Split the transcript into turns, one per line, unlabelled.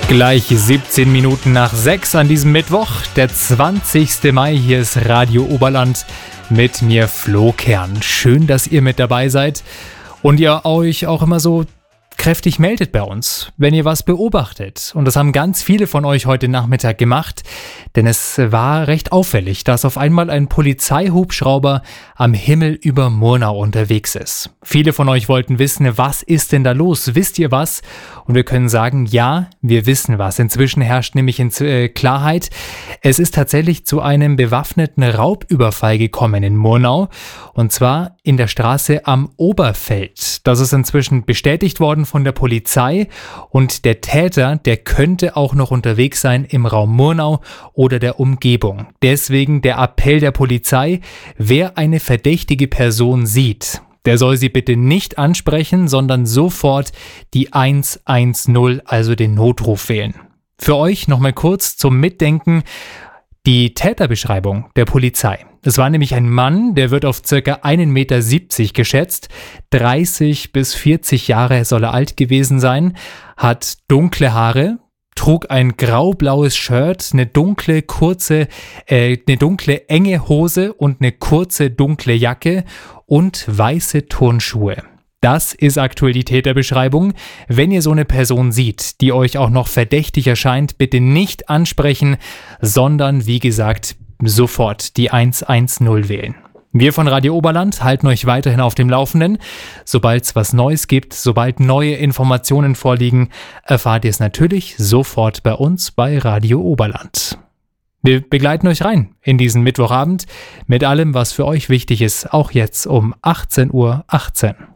Gleich 17 Minuten nach 6 an diesem Mittwoch, der 20. Mai. Hier ist Radio Oberland mit mir, Flo Kern. Schön, dass ihr mit dabei seid und ihr euch auch immer so kräftig meldet bei uns, wenn ihr was beobachtet. Und das haben ganz viele von euch heute Nachmittag gemacht, denn es war recht auffällig, dass auf einmal ein Polizeihubschrauber am Himmel über Murnau unterwegs ist. Viele von euch wollten wissen, was ist denn da los? Wisst ihr was? Und wir können sagen, ja, wir wissen was. Inzwischen herrscht nämlich Klarheit. Es ist tatsächlich zu einem bewaffneten Raubüberfall gekommen in Murnau, und zwar in der Straße am Oberfeld. Das ist inzwischen bestätigt worden von der Polizei, und der Täter, der könnte auch noch unterwegs sein im Raum Murnau oder der Umgebung. Deswegen der Appell der Polizei: Wer eine verdächtige Person sieht, der soll sie bitte nicht ansprechen, sondern sofort die 110, also den Notruf wählen. Für euch nochmal kurz zum Mitdenken die Täterbeschreibung der Polizei. Es war nämlich ein Mann, der wird auf ca. 1,70 Meter geschätzt, 30 bis 40 Jahre soll er alt gewesen sein, hat dunkle Haare, trug ein grau-blaues Shirt, eine dunkle enge Hose und eine kurze dunkle Jacke und weiße Turnschuhe. Das ist aktuell die Täterbeschreibung. Wenn ihr so eine Person seht, die euch auch noch verdächtig erscheint, bitte nicht ansprechen, sondern wie gesagt sofort die 110 wählen. Wir von Radio Oberland halten euch weiterhin auf dem Laufenden. Sobald es was Neues gibt, sobald neue Informationen vorliegen, erfahrt ihr es natürlich sofort bei uns bei Radio Oberland. Wir begleiten euch rein in diesen Mittwochabend mit allem, was für euch wichtig ist, auch jetzt um 18:18 Uhr.